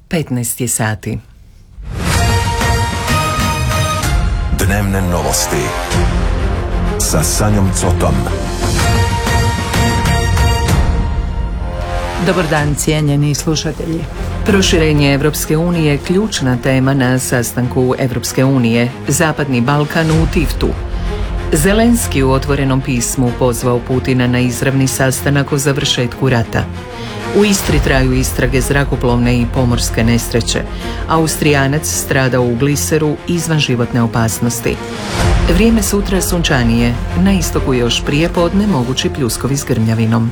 15 je sati. Dnevne novosti sa Sanjom Cotom. Dobar dan, cijenjeni slušatelji. Proširenje Evropske unije je ključna tema na sastanku Evropske unije. Zapadni Balkan u Tivtu. Zelenski u otvorenom pismu pozvao Putina na izravni sastanak o završetku rata. U Istri traju istrage zrakoplovne i pomorske nesreće. Austrijanac stradao u gliseru izvan životne opasnosti. Vrijeme sutra sunčanije, na istoku još prije podne mogući pljuskovi s grmljavinom.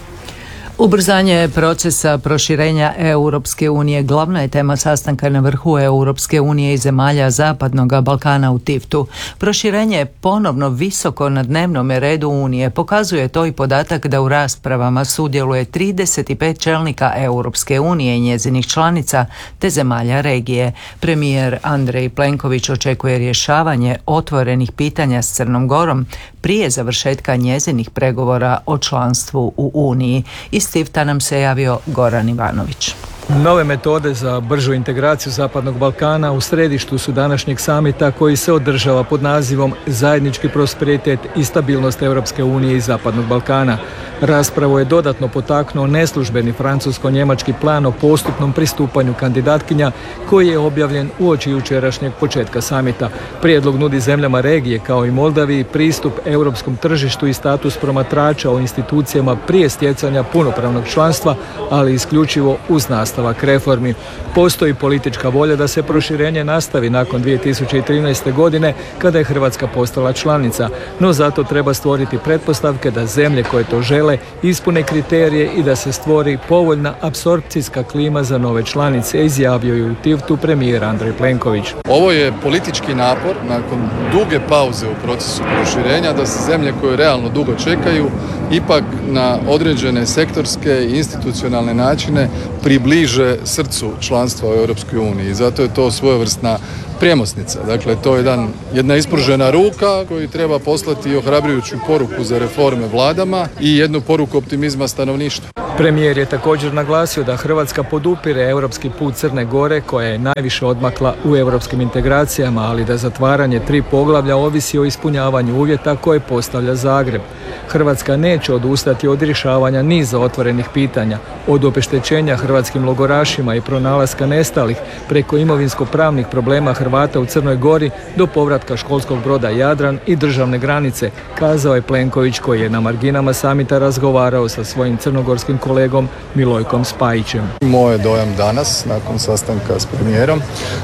Ubrzanje procesa proširenja Europske unije glavna je tema sastanka na vrhu Europske unije i zemalja Zapadnog Balkana u Tivtu. Proširenje je ponovno visoko na dnevnom redu Unije. Pokazuje to i podatak da u raspravama sudjeluje 35 čelnika Europske unije i njezinih članica te zemalja regije. Premijer Andrej Plenković očekuje rješavanje otvorenih pitanja s Crnom Gorom prije završetka njezinih pregovora o članstvu u Uniji. Iz Tivta nam se javio Goran Ivanović. Nove metode za bržu integraciju Zapadnog Balkana u središtu su današnjeg samita koji se održava pod nazivom Zajednički prosperitet i stabilnost Europske unije i Zapadnog Balkana. Raspravu je dodatno potaknuo neslužbeni francusko-njemački plan o postupnom pristupanju kandidatkinja koji je objavljen uoči jučerašnjeg početka samita. Prijedlog nudi zemljama regije kao i Moldaviji pristup europskom tržištu i status promatrača o institucijama prije stjecanja punopravnog članstva, ali isključivo uz nastavak reformi. Postoji politička volja da se proširenje nastavi nakon 2013. godine kada je Hrvatska postala članica, no zato treba stvoriti pretpostavke da zemlje koje to žele ispune kriterije i da se stvori povoljna apsorpcijska klima za nove članice, izjavio je u Tivtu premijer Andrej Plenković. Ovo je politički napor nakon duge pauze u procesu proširenja da se zemlje koje realno dugo čekaju ipak na određene sektorske i institucionalne načine približe srcu članstva u Europskoj uniji. I zato je to svojevrsna premosnica. Dakle, to je jedna ispružena ruka koju treba poslati ohrabrujuću poruku za reforme vladama i jednu poruku optimizma stanovništva. Premijer je također naglasio da Hrvatska podupire europski put Crne Gore koja je najviše odmakla u europskim integracijama, ali da zatvaranje 3 poglavlja ovisi o ispunjavanju uvjeta koje postavlja Zagreb. Hrvatska neće odustati od rješavanja niza otvorenih pitanja, od obeštećenja hrvatskim logorašima i pronalaska nestalih preko imovinsko-pravnih problema Hrvata u Crnoj Gori do povratka školskog broda Jadran i državne granice, kazao je Plenković koji je na marginama samita razgovarao sa svojim crnogorskim kolegom Milojkom Spajićem. Moj je dojam danas, nakon sastanka s premijerom,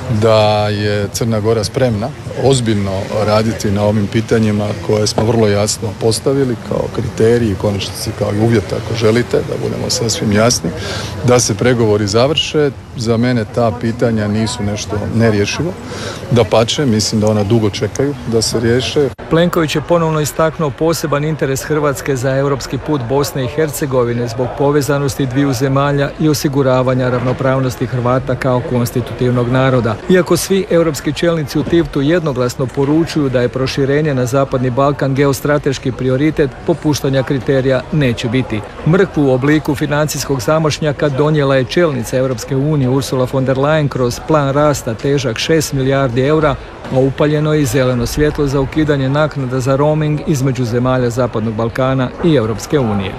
da je Crna Gora spremna ozbiljno raditi na ovim pitanjima koje smo vrlo jasno postavili kao kriteriji, konačnici kao i uvjet ako želite, da budemo sasvim jasni, da se pregovori završe. Za mene ta pitanja nisu nešto nerješivo. Dapače, mislim da ona dugo čekaju da se riješe. Plenković je ponovno istaknuo poseban interes Hrvatske za europski put Bosne i Hercegovine zbog povezanosti dviju zemalja i osiguravanja ravnopravnosti Hrvata kao konstitutivnog naroda. Iako svi europski čelnici u Tivtu jednoglasno poručuju da je proširenje na Zapadni Balkan geostrateški prioritet, popuštanja kriterija neće biti. Mrkvu u obliku financijskog zamašnjaka donijela je čelnica Europske unije Ursula von der Leyen kroz plan rasta težak 6 milijardi eura, a upaljeno je i zeleno svjetlo za ukidanje naknada za roaming između zemalja Zapadnog Balkana i Europske unije.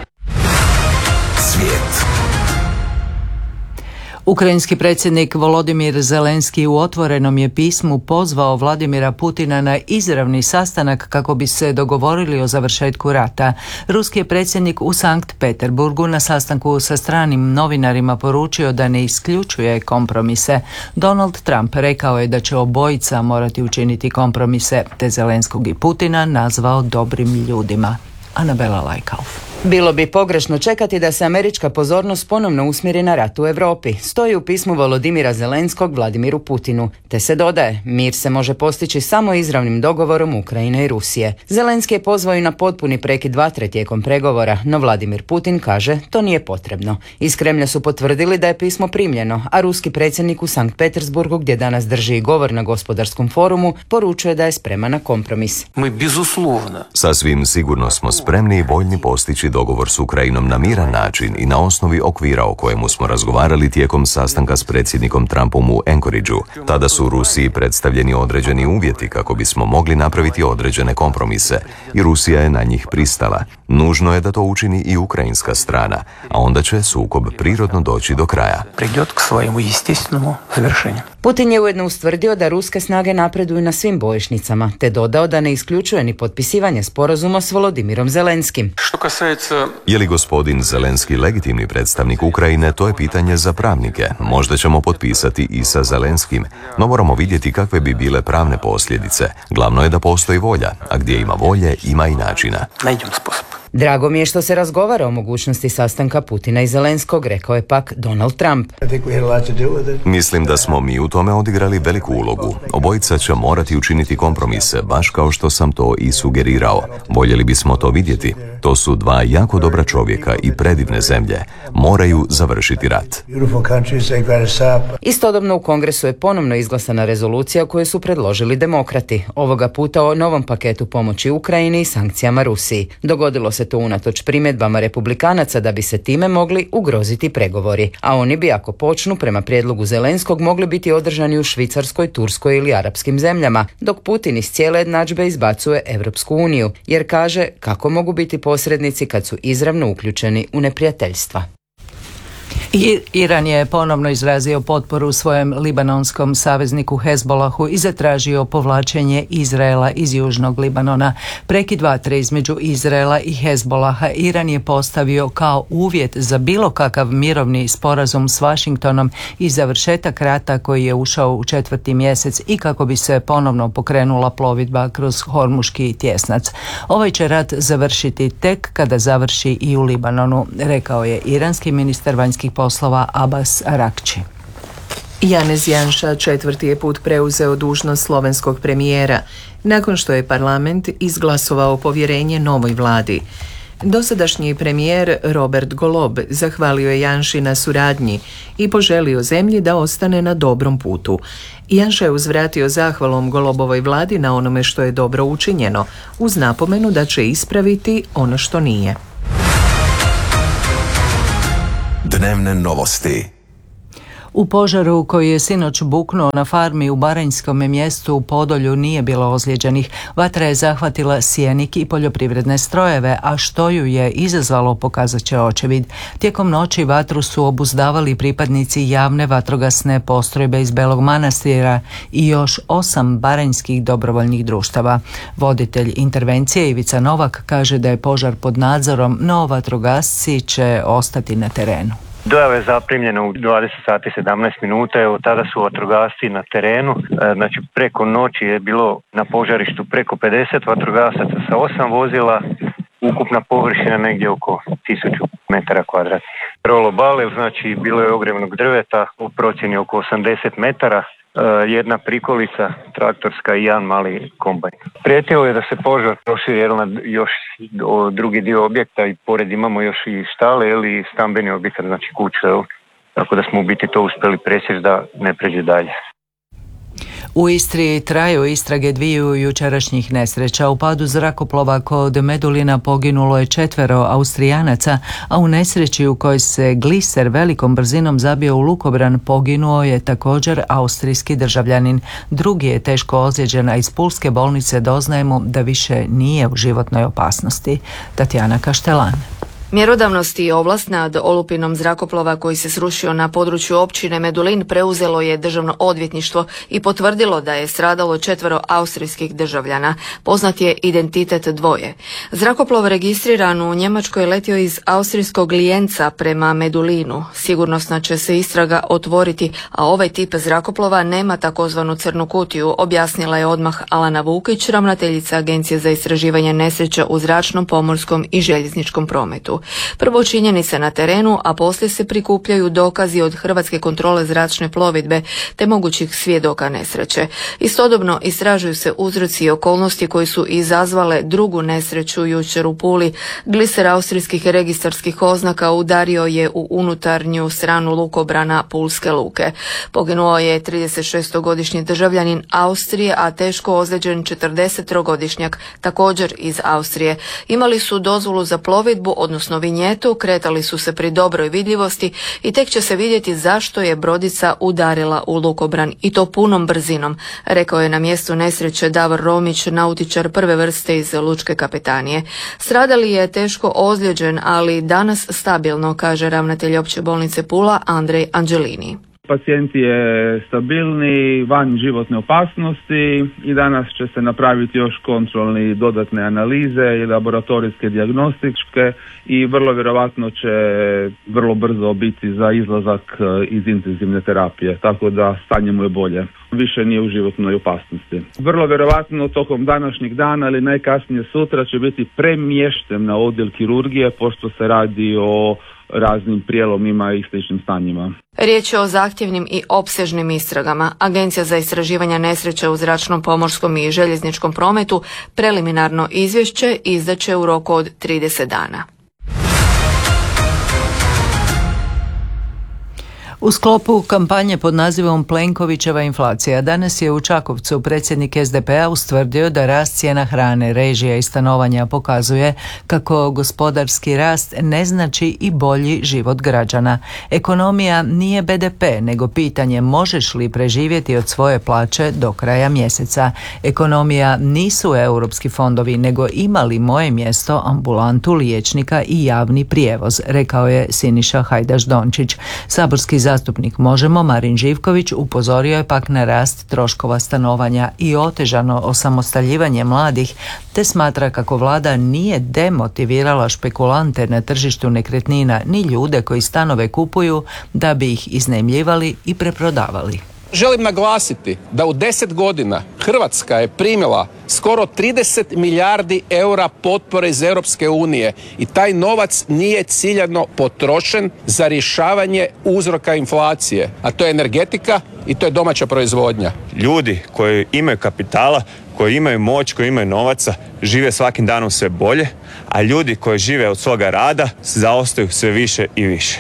Svijet. Ukrajinski predsjednik Volodimir Zelenski u otvorenom je pismu pozvao Vladimira Putina na izravni sastanak kako bi se dogovorili o završetku rata. Ruski je predsjednik u Sankt Peterburgu na sastanku sa stranim novinarima poručio da ne isključuje kompromise. Donald Trump rekao je da će obojica morati učiniti kompromise, te Zelenskog i Putina nazvao dobrim ljudima. Anabela Lajkauf. Bilo bi pogrešno čekati da se američka pozornost ponovno usmjeri na rat u Europi, stoji u pismu Volodimira Zelenskog Vladimiru Putinu, te se dodaje, mir se može postići samo izravnim dogovorom Ukrajine i Rusije. Zelenski je pozvao i na potpuni prekid vatre tijekom pregovora, no Vladimir Putin kaže to nije potrebno. Iz Kremlja su potvrdili da je pismo primljeno, a ruski predsjednik u Sankt Petersburgu, gdje danas drži i govor na gospodarskom forumu, poručuje da je spreman na kompromis. Sasvim sigurno smo spremni i voljni postići postignuti dogovor s Ukrajinom na miran način i na osnovi okvira o kojemu smo razgovarali tijekom sastanka s predsjednikom Trumpom u Anchorageu. Tada su Rusiji predstavljeni određeni uvjeti kako bismo mogli napraviti određene kompromise i Rusija je na njih pristala. Nužno je da to učini i ukrajinska strana, a onda će sukob prirodno doći do kraja. Putin je ujedno ustvrdio da ruske snage napreduju na svim bojišnicama, te dodao da ne isključuje ni potpisivanje sporazuma s Volodimirom Zelenskim. Je li gospodin Zelenski legitimni predstavnik Ukrajine, to je pitanje za pravnike. Možda ćemo potpisati i sa Zelenskim, no moramo vidjeti kakve bi bile pravne posljedice. Glavno je da postoji volja, a gdje ima volje, ima i načina. Drago mi je što se razgovara o mogućnosti sastanka Putina i Zelenskog, rekao je pak Donald Trump. Mislim da smo mi u tome odigrali veliku ulogu. Obojica će morati učiniti kompromise, baš kao što sam to i sugerirao. Voljeli bismo to vidjeti. To su dva jako dobra čovjeka i predivne zemlje. Moraju završiti rat. Istodobno u Kongresu je ponovno izglasana rezolucija koju su predložili demokrati. Ovoga puta o novom paketu pomoći Ukrajini i sankcijama Rusiji. Dogodilo se to unatoč primjedbama republikanaca da bi se time mogli ugroziti pregovori, a oni bi, ako počnu prema prijedlogu Zelenskog, mogli biti održani u Švicarskoj, Turskoj ili arapskim zemljama, dok Putin iz cijele jednadžbe izbacuje Europsku uniju, jer kaže kako mogu biti posrednici kad su izravno uključeni u neprijateljstva. Iran je ponovno izrazio potporu svojem libanonskom savezniku Hezbolahu i zatražio povlačenje Izraela iz južnog Libanona. Prekid vatre između Izraela i Hezbolaha Iran je postavio kao uvjet za bilo kakav mirovni sporazum s Washingtonom i završetak rata koji je ušao u 4. mjesec i kako bi se ponovno pokrenula plovidba kroz Hormuški tjesnac. Ovaj će rat završiti tek kada završi i u Libanonu, rekao je iranski ministar vanjskih poslova Abbas Arakči. Janez Janša četvrti je put preuzeo dužnost slovenskog premijera, nakon što je parlament izglasovao povjerenje novoj vladi. Dosadašnji premijer Robert Golob zahvalio je Janši na suradnji i poželio zemlji da ostane na dobrom putu. Janša je uzvratio zahvalom Golobovoj vladi na onome što je dobro učinjeno, uz napomenu da će ispraviti ono što nije. Dnevne novosti. U požaru koji je sinoć buknuo na farmi u baranjskom mjestu u Podolju nije bilo ozlijeđenih. Vatra je zahvatila sjenik i poljoprivredne strojeve, a što ju je izazvalo pokazat će očevid. Tijekom noći vatru su obuzdavali pripadnici javne vatrogasne postrojbe iz Belog Manastira i još 8 baranjskih dobrovoljnih društava. Voditelj intervencije Ivica Novak kaže da je požar pod nadzorom, no vatrogasci će ostati na terenu. Dojava je zaprimljena u 20 sati 17 minuta, evo tada su vatrogasci na terenu, znači preko noći je bilo na požarištu preko 50 vatrogasaca sa 8 vozila, ukupna površina negdje oko 1000 metara kvadratnih. Rolo bale, znači bilo je ogrjevnog drveta u procjeni oko 80 metara, jedna prikolica traktorska i jedan mali kombajn. Prijetilo je da se požar proširi na još drugi dio objekta i pored imamo još i štale ili stambeni objekat, znači kuće, tako da smo u biti to uspjeli presjeći da ne pređe dalje. U Istri traju istrage dviju jučerašnjih nesreća. U padu zrakoplova kod Medulina poginulo je 4 Austrijanaca, a u nesreći u kojoj se gliser velikom brzinom zabio u lukobran poginuo je također austrijski državljanin. Drugi je teško ozlijeđen, a iz pulske bolnice doznajemo da više nije u životnoj opasnosti. Tatjana Kaštelan. Mjerodavnost i ovlast nad olupinom zrakoplova koji se srušio na području općine Medulin preuzelo je državno odvjetništvo i potvrdilo da je stradalo 4 austrijskih državljana. Poznat je identitet dvoje. Zrakoplov registriran u Njemačkoj letio iz austrijskog Lijenca prema Medulinu. Sigurnosna će se istraga otvoriti, a ovaj tip zrakoplova nema takozvanu crnu kutiju, objasnila je odmah Alana Vukić, ravnateljica Agencije za istraživanje nesreća u zračnom, pomorskom i željezničkom prometu. Prvo činjenice na terenu, a poslije se prikupljaju dokazi od Hrvatske kontrole zračne plovidbe te mogućih svjedoka nesreće. Istodobno istražuju se uzroci i okolnosti koji su izazvale drugu nesreću jučer u Puli. Gliser austrijskih registarskih oznaka udario je u unutarnju stranu lukobrana Pulske luke. Poginuo je 36-godišnji državljanin Austrije, a teško ozlijeđen 43-godišnjak, također iz Austrije. Imali su dozvolu za plovidbu, odnosno vinjetu, kretali su se pri dobroj vidljivosti i tek će se vidjeti zašto je brodica udarila u lukobran i to punom brzinom, rekao je na mjestu nesreće Davor Romić, nautičar prve vrste iz lučke kapetanije. Stradali je teško ozlijeđen, ali danas stabilno, kaže ravnatelj opće bolnice Pula Andrej Anđelini. Pacijent je stabilni, van životne opasnosti i danas će se napraviti još kontrolni dodatne analize i laboratorijske dijagnostičke i vrlo vjerovatno će vrlo brzo biti za izlazak iz intenzivne terapije, tako da stanje mu je bolje. Više nije u životnoj opasnosti. Vrlo vjerovatno tokom današnjeg dana ili najkasnije sutra će biti premješten na odjel kirurgije, pošto se radi o raznim prijelomima i sličnim stanjima. Riječ je o zahtjevnim i opsežnim istragama. Agencija za istraživanje nesreća u zračnom, pomorskom i željezničkom prometu preliminarno izvješće izdaće u roku od 30 dana. U sklopu kampanje pod nazivom Plenkovićeva inflacija danas je u Čakovcu predsjednik SDP-a ustvrdio da rast cijena hrane, režija i stanovanja pokazuje kako gospodarski rast ne znači i bolji život građana. Ekonomija nije BDP, nego pitanje možeš li preživjeti od svoje plaće do kraja mjeseca. Ekonomija nisu europski fondovi, nego ima li moje mjesto ambulantu, liječnika i javni prijevoz, rekao je Siniša Hajdaš Dončić. Saborski zastupnik Možemo Marin Živković upozorio je pak na rast troškova stanovanja i otežano osamostaljivanje mladih, te smatra kako vlada nije demotivirala špekulante na tržištu nekretnina ni ljude koji stanove kupuju da bi ih iznajmljivali i preprodavali. Želim naglasiti da u 10 godina Hrvatska je primila skoro 30 milijardi eura potpore iz Europske unije i taj novac nije ciljano potrošen za rješavanje uzroka inflacije, a to je energetika i to je domaća proizvodnja. Ljudi koji imaju kapitala, koji imaju moć, koji imaju novaca, žive svakim danom sve bolje, a ljudi koji žive od svoga rada zaostaju sve više i više.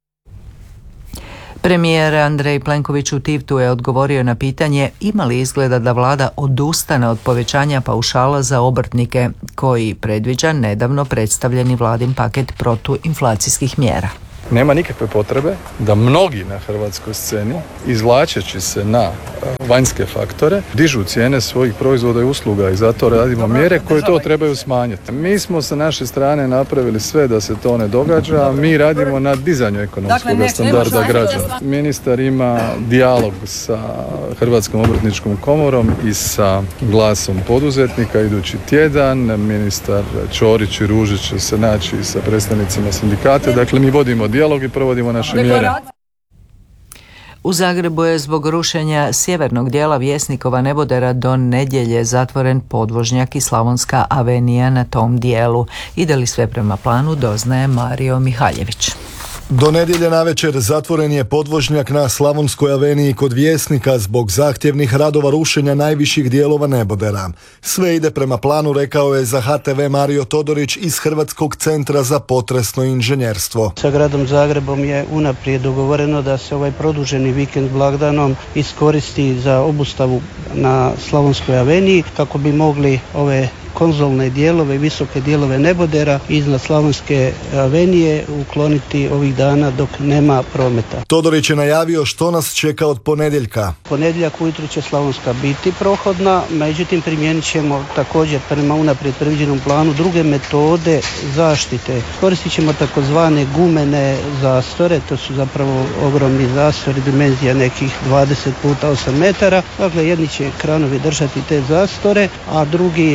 Premijer Andrej Plenković u Tivtu je odgovorio na pitanje ima li izgleda da vlada odustane od povećanja paušala za obrtnike koji predviđa nedavno predstavljeni vladin paket protuinflacijskih mjera. Nema nikakve potrebe da mnogi na hrvatskoj sceni, izvlačeći se na vanjske faktore, dižu cijene svojih proizvoda i usluga i zato radimo mjere koje to trebaju smanjiti. Mi smo sa naše strane napravili sve da se to ne događa, mi radimo na dizanju ekonomskog standarda građana. Ministar ima dijalog sa Hrvatskom obrtničkom komorom i sa glasom poduzetnika idući tjedan. Ministar Ćorić i Ružić će se naći sa predstavnicima sindikata. Dakle, mi vodimo dijalog i provodimo naše mjere. U Zagrebu je zbog rušenja sjevernog dijela Vjesnikova nebodera do nedjelje zatvoren podvožnjak i Slavonska avenija na tom dijelu. Ide li sve prema planu, doznaje Mario Mihaljević. Do nedjelje navečer zatvoren je podvožnjak na Slavonskoj aveniji kod Vjesnika zbog zahtjevnih radova rušenja najviših dijelova nebodera. Sve ide prema planu, rekao je za HTV Mario Todorić iz Hrvatskog centra za potresno inženjerstvo. Sa gradom Zagrebom je unaprijed dogovoreno da se ovaj produženi vikend blagdanom iskoristi za obustavu na Slavonskoj aveniji kako bi mogli ove konzolne dijelove, visoke dijelove nebodera iznad Slavonske avenije ukloniti ovih dana dok nema prometa. Todorić je najavio što nas čeka od ponedjeljka. Ponedjeljak ujutro će Slavonska biti prohodna, međutim primijenit ćemo također prema unaprijed predviđenom planu druge metode zaštite. Koristit ćemo takozvane gumene zastore, to su zapravo ogromni zastori, dimenzija nekih 20 puta 8 metara. Dakle, jedni će kranovi držati te zastore, a drugi kranovi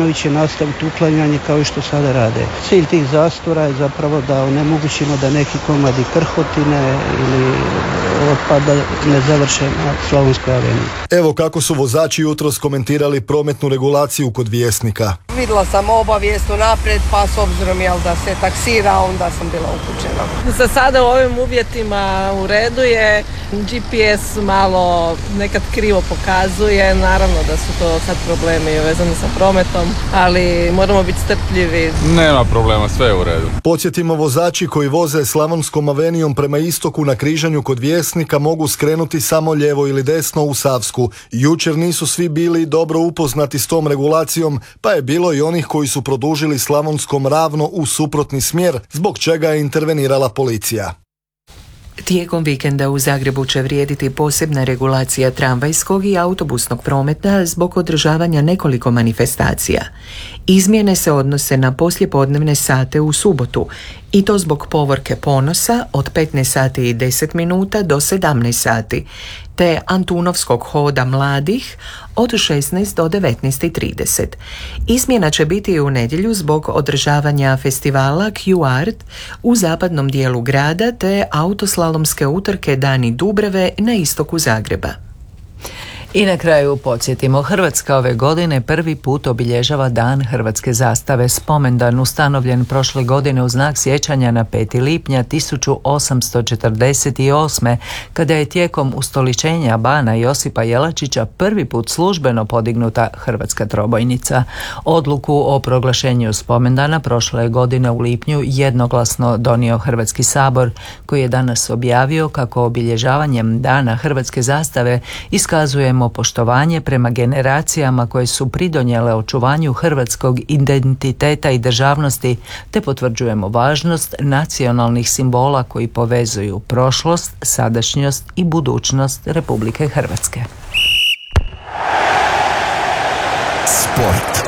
Milanović će nastaviti uklanjanje kao i što sada rade. Cilj tih zastora je zapravo da onemogućimo da neki komadi krhotine ili otpada ne završe na Slavonskoj aveniji. Evo kako su vozači jutros komentirali prometnu regulaciju kod Vjesnika. Vidjela sam obavijest unaprijed, pa s obzirom da se taksira, onda sam bila upućena. Za sada u ovim uvjetima u redu je, GPS malo nekad krivo pokazuje, naravno da su to sad problemi vezani sa prometom, ali moramo biti strpljivi. Nema problema, sve je u redu. Podsjetimo, vozači koji voze Slavonskom avenijom prema istoku na križanju kod Vjesnika mogu skrenuti samo lijevo ili desno u Savsku. Jučer nisu svi bili dobro upoznati s tom regulacijom, pa je bilo i onih koji su produžili Slavonskom ravno u suprotni smjer, zbog čega je intervenirala policija. Tijekom vikenda u Zagrebu će vrijediti posebna regulacija tramvajskog i autobusnog prometa zbog održavanja nekoliko manifestacija. Izmjene se odnose na poslijepodnevne sate u subotu, i to zbog povorke Ponosa od 15 sati i 10 minuta do 17 sati, te Antunovskog hoda mladih od 16 do 19:30. Izmjena će biti u nedjelju zbog održavanja festivala Q-Art u zapadnom dijelu grada te autoslalomske utrke Dani Dubrave na istoku Zagreba. I na kraju podsjetimo, Hrvatska ove godine prvi put obilježava Dan hrvatske zastave. Spomendan ustanovljen prošle godine u znak sjećanja na 5. lipnja 1848. kada je tijekom ustoličenja bana Josipa Jelačića prvi put službeno podignuta hrvatska trobojnica. Odluku o proglašenju spomendana prošle godine u lipnju jednoglasno donio Hrvatski sabor, koji je danas objavio kako obilježavanjem Dana hrvatske zastave iskazujemo poštovanje prema generacijama koje su pridonijele očuvanju hrvatskog identiteta i državnosti, te potvrđujemo važnost nacionalnih simbola koji povezuju prošlost, sadašnjost i budućnost Republike Hrvatske. Sport.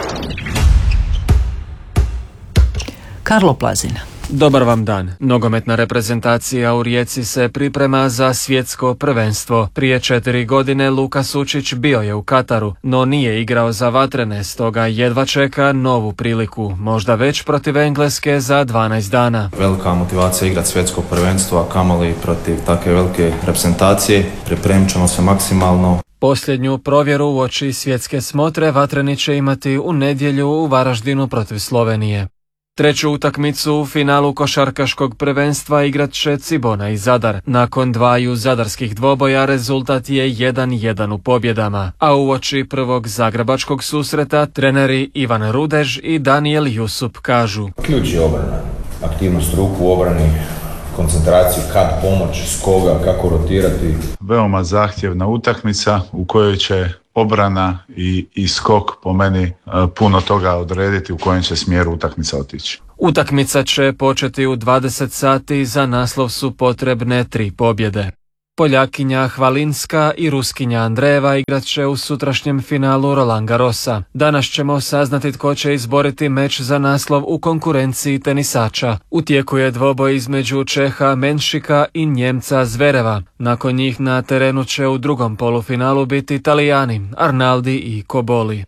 Karlo Plazina. Dobar vam dan. Nogometna reprezentacija u Rijeci se priprema za svjetsko prvenstvo. Prije 4 godine Luka Sučić bio je u Kataru, no nije igrao za vatrene, stoga jedva čeka novu priliku, možda već protiv Engleske za 12 dana. Velika motivacija igrati svjetsko prvenstvo, a kamoli protiv takve velike reprezentacije. Pripremit ćemo se maksimalno. Posljednju provjeru uoči svjetske smotre vatreni će imati u nedjelju u Varaždinu protiv Slovenije. Treću utakmicu u finalu košarkaškog prvenstva igrat će Cibona i Zadar. Nakon dvaju zadarskih dvoboja rezultat je 1:1 u pobjedama, a uoči prvog zagrebačkog susreta treneri Ivan Rudež i Daniel Jusup kažu: Ključ je obrana, aktivnost ruku u obrani, koncentraciju, kad pomoć, s koga, kako rotirati. Veoma zahtjevna utakmica u kojoj će obrana i skok po meni puno toga odrediti u kojem će smjeru utakmica otići. Utakmica će početi u 20 sati, za naslov su potrebne 3 pobjede. Poljakinja Hvalinska i Ruskinja Andreeva igrat će u sutrašnjem finalu Roland Garrosa. Danas ćemo saznati tko će izboriti meč za naslov u konkurenciji tenisača. U tijeku je dvoboj između Čeha Menšika i Njemca Zvereva. Nakon njih na terenu će u drugom polufinalu biti Italijani Arnaldi i Koboli.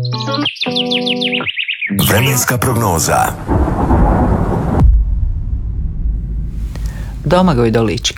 Vremenska prognoza. Domagoj Dolički.